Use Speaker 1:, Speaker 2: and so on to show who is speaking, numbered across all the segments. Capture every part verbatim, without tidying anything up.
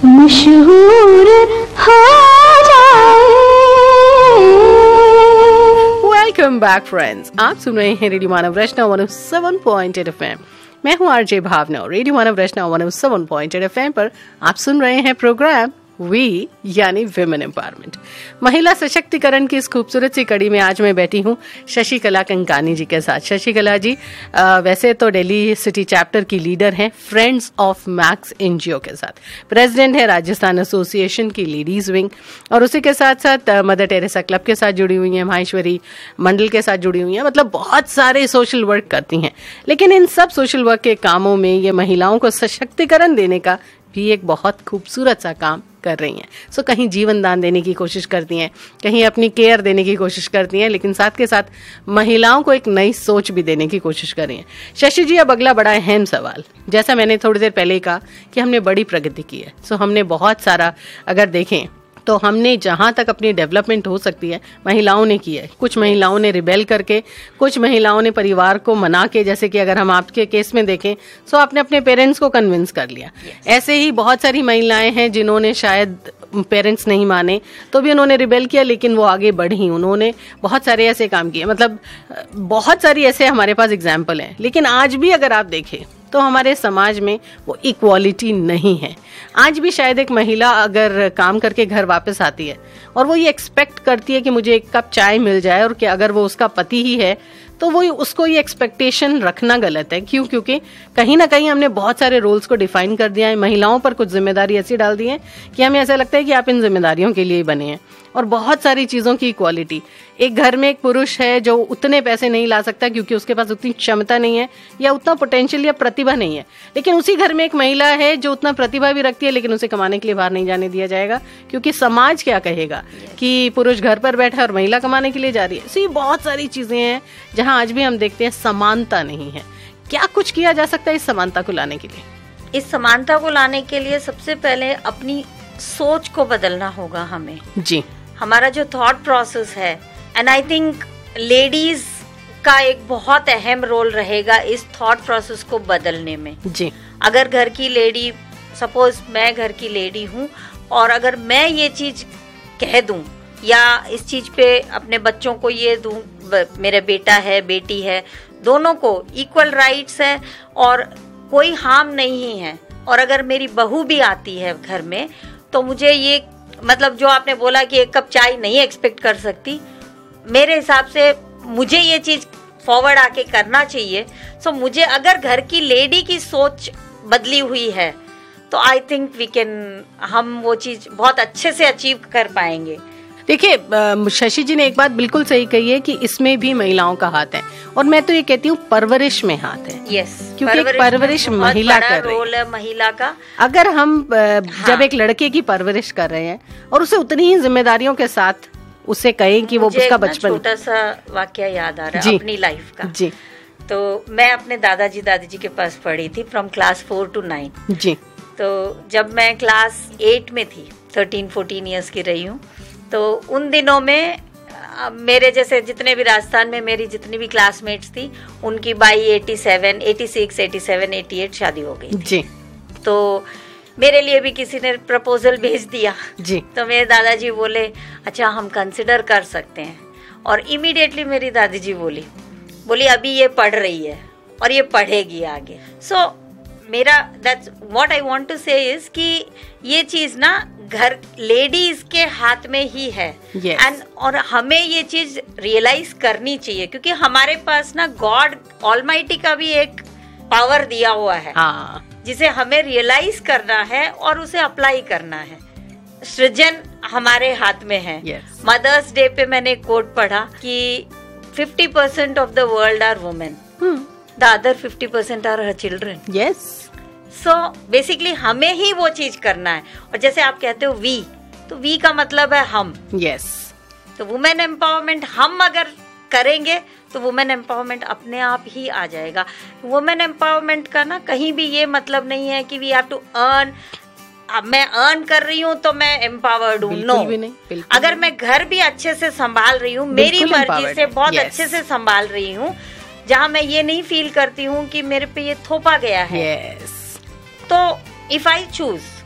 Speaker 1: मशहूर हो जाए।
Speaker 2: वेलकम बैक फ्रेंड्स, आप सुन रहे हैं रेडियो मानव रचना one O seven point eight F M. मैं हूँ आरजे भावना। रेडियो मानव रचना one O seven point eight F M पर आप सुन रहे हैं प्रोग्राम वी यानी विमेन एम्पावरमेंट, महिला सशक्तिकरण की इस खूबसूरत सी कड़ी में आज मैं बैठी हूँ शशिकला कंकानी जी के साथ। शशिकला जी आ, वैसे तो दिल्ली सिटी चैप्टर की लीडर हैं फ्रेंड्स ऑफ मैक्स एनजीओ के साथ, प्रेसिडेंट है राजस्थान एसोसिएशन की लेडीज विंग, और उसी के साथ साथ मदर टेरेसा क्लब के साथ जुड़ी हुई हैं, माहेश्वरी मंडल के साथ जुड़ी हुई हैं, मतलब बहुत सारे सोशल वर्क करती हैं। लेकिन इन सब सोशल वर्क के कामों में ये महिलाओं को सशक्तिकरण देने का भी एक बहुत खूबसूरत सा काम कर रही हैं। सो so, कहीं जीवन दान देने की कोशिश करती हैं, कहीं अपनी केयर देने की कोशिश करती हैं, लेकिन साथ के साथ महिलाओं को एक नई सोच भी देने की कोशिश कर रही हैं। शशि जी, अब अगला बड़ा अहम सवाल, जैसा मैंने थोड़ी देर पहले ही कहा कि हमने बड़ी प्रगति की है। सो so, हमने बहुत सारा अगर देखें तो हमने जहां तक अपनी डेवलपमेंट हो सकती है महिलाओं ने की है। कुछ महिलाओं ने रिबेल करके, कुछ महिलाओं ने परिवार को मना के, जैसे कि अगर हम आपके केस में देखें तो आपने अपने पेरेंट्स को कन्विंस कर लिया। yes. ऐसे ही बहुत सारी महिलाएं हैं जिन्होंने शायद पेरेंट्स नहीं माने तो भी उन्होंने रिबेल किया, लेकिन वो आगे बढ़ी। उन्होंने बहुत सारे ऐसे काम किए, मतलब बहुत सारी ऐसे हमारे पास एग्जाम्पल हैं। लेकिन आज भी अगर आप देखें तो हमारे समाज में वो इक्वालिटी नहीं है। आज भी शायद एक महिला अगर काम करके घर वापस आती है और वो ये एक्सपेक्ट करती है कि मुझे एक कप चाय मिल जाए, और कि अगर वो उसका पति ही है तो वो उसको ये एक्सपेक्टेशन रखना गलत है। क्यों? क्योंकि कहीं ना कहीं हमने बहुत सारे रोल्स को डिफाइन कर दिया है, महिलाओं पर कुछ जिम्मेदारी ऐसी डाल दी है कि हमें ऐसा लगता है कि आप इन जिम्मेदारियों के लिए ही बने हैं। और बहुत सारी चीजों की इक्वालिटी, एक घर में एक पुरुष है जो उतने पैसे नहीं ला सकता क्योंकि उसके पास उतनी क्षमता नहीं है या उतना पोटेंशियल या प्रतिभा नहीं है, लेकिन उसी घर में एक महिला है जो उतना प्रतिभा भी रखती है, लेकिन उसे कमाने के लिए बाहर नहीं जाने दिया जाएगा क्योंकि समाज क्या कहेगा कि पुरुष घर पर बैठा है और महिला कमाने के लिए जा रही है। सो ये बहुत सारी चीजें हैं जहां आज भी हम देखते हैं समानता नहीं है। क्या कुछ किया जा सकता है इस समानता को लाने के लिए?
Speaker 3: इस समानता को लाने के लिए सबसे पहले अपनी सोच को बदलना होगा हमें
Speaker 2: जी।
Speaker 3: हमारा जो थॉट प्रोसेस है, एंड आई थिंक लेडीज का एक बहुत अहम रोल रहेगा इस थॉट प्रोसेस को बदलने में
Speaker 2: जी।
Speaker 3: अगर घर की लेडी, सपोज मैं घर की लेडी हूँ, और अगर मैं ये चीज कह दूं या इस चीज पे अपने बच्चों को ये दूं, मेरे बेटा है बेटी है, दोनों को इक्वल राइट्स है और कोई हार्म नहीं है, और अगर मेरी बहू भी आती है घर में तो मुझे ये, मतलब जो आपने बोला कि एक कप चाय नहीं एक्सपेक्ट कर सकती, मेरे हिसाब से मुझे ये चीज फॉरवर्ड आके करना चाहिए। सो मुझे अगर घर की लेडी की सोच बदली हुई है तो आई थिंक वी कैन, हम वो चीज बहुत अच्छे से अचीव कर पाएंगे।
Speaker 2: देखिए, शशि जी ने एक बात बिल्कुल सही कही है कि इसमें भी महिलाओं का हाथ है, और मैं तो ये कहती हूँ परवरिश में हाथ है।
Speaker 3: यस,
Speaker 2: क्योंकि परवरिश, परवरिश महिला कर रही
Speaker 3: रोल है महिला का।
Speaker 2: अगर हम हाँ। जब एक लड़के की परवरिश कर रहे हैं और उसे उतनी ही जिम्मेदारियों के साथ उसे कहें कि वो उसका बचपन,
Speaker 3: छोटा सा वाकया याद आ रहा है अपनी लाइफ का
Speaker 2: जी।
Speaker 3: तो मैं अपने दादाजी दादी जी के पास पढ़ी थी from class four to nine
Speaker 2: जी।
Speaker 3: तो जब मैं क्लास एट में थी, थर्टीन फोर्टीन ईयर्स की रही हूँ, तो उन दिनों में मेरे जैसे जितने भी राजस्थान में मेरी जितनी भी क्लासमेट्स थी उनकी by eighty seven, eighty six, eighty seven, eighty eight शादी हो गई
Speaker 2: जी।
Speaker 3: तो मेरे लिए भी किसी ने प्रपोजल भेज दिया
Speaker 2: जी।
Speaker 3: तो मेरे दादाजी बोले अच्छा हम कंसिडर कर सकते हैं, और इमीडिएटली मेरी दादी जी बोली बोली अभी ये पढ़ रही है और ये पढ़ेगी आगे। सो so, मेरा that's what I want to से इज कि ये चीज ना घर लेडीज के हाथ में ही है एंड yes. और हमें ये चीज रियलाइज करनी चाहिए क्योंकि हमारे पास ना गॉड ऑलमाइटी का भी एक पावर दिया हुआ है
Speaker 2: हाँ.
Speaker 3: जिसे हमें रियलाइज करना है और उसे अप्लाई करना है। सृजन हमारे हाथ में है। मदर्स डे पे मैंने कोट पढ़ा कि fifty percent of the world are women, the other fifty percent are her children.
Speaker 2: Yes,
Speaker 3: so basically हमें ही वो चीज करना है। और जैसे आप कहते हो वी, तो वी का मतलब है हम।
Speaker 2: यस,
Speaker 3: तो वुमेन एम्पावरमेंट हम अगर करेंगे तो वुमेन एम्पावरमेंट अपने आप ही आ जाएगा। वुमेन एम्पावरमेंट का ना कहीं भी ये मतलब नहीं है कि वी हैव टू अर्न, मैं अर्न कर रही हूँ तो मैं एम्पावर्ड हूँ। नो, अगर मैं घर भी अच्छे से संभाल रही हूँ, मेरी मर्जी से बहुत yes. अच्छे से संभाल रही हूँ, जहाँ मैं ये नहीं फील करती हूँ कि मेरे पे ये थोपा गया है,
Speaker 2: yes.
Speaker 3: तो if I choose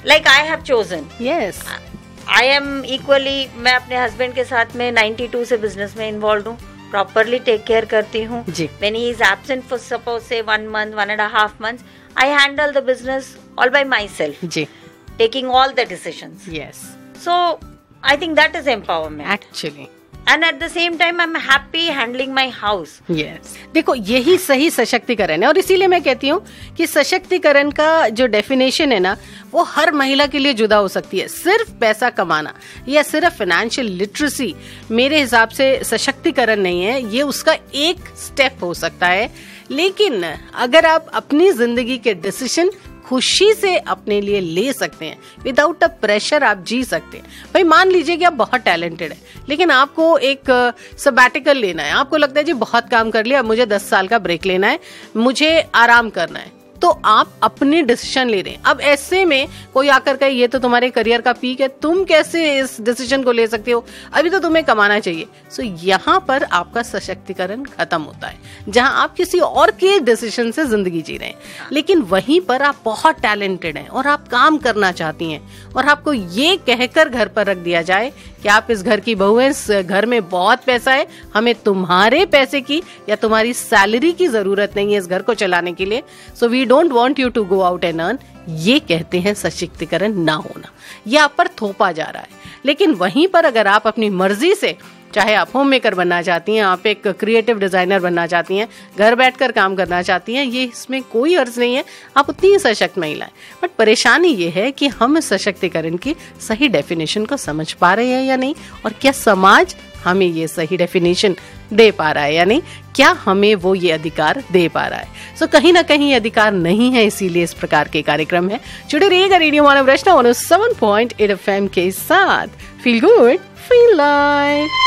Speaker 3: like I have chosen.
Speaker 2: Yes,
Speaker 3: I am equally, मैं अपने हस्बैंड के साथ में नाइंटी टू से बिजनेस में इन्वॉल्व हूँ, प्रॉपरली टेक केयर करती हूँ। When he is absent for suppose से one month, one and half month, I handle the business all bye my self,
Speaker 2: ji,
Speaker 3: taking all the decisions.
Speaker 2: Yes,
Speaker 3: so I think that is empowerment
Speaker 2: actually.
Speaker 3: And at the same time I am happy handling my house.
Speaker 2: Yes, देखो यही सही सशक्तिकरण है, और इसीलिए मैं कहती हूँ कि सशक्तिकरण का जो डेफिनेशन है ना, वो हर महिला के लिए जुदा हो सकती है। सिर्फ पैसा कमाना या सिर्फ फाइनेंशियल लिटरेसी मेरे हिसाब से सशक्तिकरण नहीं है, ये उसका एक स्टेप हो सकता है। लेकिन अगर आप अपनी जिंदगी के डिसीजन खुशी से अपने लिए ले सकते हैं, विदाउट अ प्रेशर आप जी सकते हैं। भाई मान लीजिए कि आप बहुत टैलेंटेड है, लेकिन आपको एक सबैटिकल लेना है, आपको लगता है जी बहुत काम कर लिया, मुझे दस साल का ब्रेक लेना है, मुझे आराम करना है, तो आप अपने डिसीजन ले रहे हैं। अब ऐसे में कोई आकर कहे ये तो तुम्हारे करियर का पीक है, तुम कैसे इस डिसीजन को ले सकते हो, अभी तो तुम्हें कमाना चाहिए। सो यहाँ पर आपका सशक्तिकरण खत्म होता है, जहां आप किसी और के डिसीजन से जिंदगी जी रहे हैं। लेकिन वहीं पर आप बहुत टैलेंटेड हैं और आप काम करना चाहती हैं, और आपको ये कहकर घर पर रख दिया जाए कि आप इस घर की बहू हैं, इस घर में बहुत पैसा है, हमें तुम्हारे पैसे की या तुम्हारी सैलरी की जरूरत नहीं है इस घर को चलाने के लिए, so we don't want you to go out and earn. ये कहते हैं सशक्तिकरण ना होना, ये आप पर थोपा जा रहा है। लेकिन वहीं पर अगर आप अपनी मर्जी से, चाहे आप होम मेकर बनना चाहती हैं, आप एक क्रिएटिव डिजाइनर बनना चाहती हैं, घर बैठकर काम करना चाहती हैं, ये इसमें कोई अर्ज नहीं है, आप उतनी ही सशक्त महिला है। बट परेशानी ये है कि हम सशक्तिकरण की सही डेफिनेशन को समझ पा रहे हैं या नहीं, और क्या समाज हमें ये सही डेफिनेशन दे पा रहा है या नहीं, क्या हमें वो ये अधिकार दे पा रहा है। सो so, कहीं ना कहीं अधिकार नहीं है, इसीलिए इस प्रकार के कार्यक्रम है। जुड़े रहिएगा रेडियो मानव रचना one O seven point eight F M के साथ। Feel good, feel live.